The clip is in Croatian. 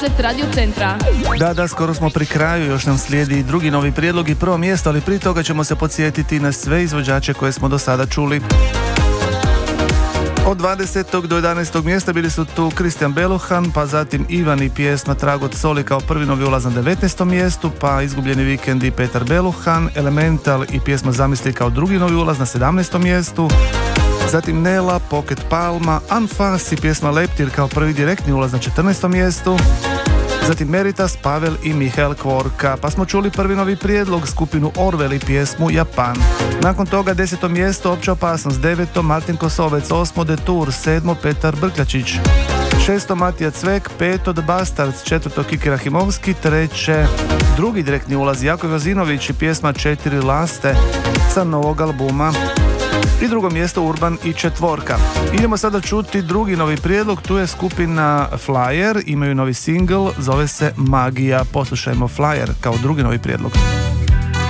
Radio Centra. Da, skoro smo pri kraju, još nam slijedi drugi novi prijedlog i prvo mjesto, ali prije toga ćemo se podsjetiti na sve izvođače koje smo do sada čuli. Od 20. do 11. mjesta bili su tu Kristijan Beluhan, pa zatim Ivan i pjesma Trag od soli kao prvi novi ulaz na 19. mjestu, pa Izgubljeni vikend i Petar Beluhan, Elemental i pjesma Zamisli kao drugi novi ulaz na 17. mjestu, zatim Nela, Pocket Palma, Anfas i pjesma Leptir kao prvi direktni ulaz na 14. mjestu, zatim Meritas, Pavel i Mihael Kvorka, pa smo čuli prvi novi prijedlog skupinu Orvel i pjesmu Japan. Nakon toga 10. mjesto Opća opasnost, 9. Martin Kosovec, 8. Detour, 7. Petar Brkljačić, 6. Matija Cvek, 5. The Bastards, 4. Kiki Rahimovski, 3. drugi direktni ulaz Jako Vazinović i pjesma 4 laste sa novog albuma. I drugo mjesto Urban i Četvorka. Idemo sada čuti drugi novi prijedlog, tu je skupina Flyer, imaju novi single, zove se Magija. Poslušajmo Flyer kao drugi novi prijedlog.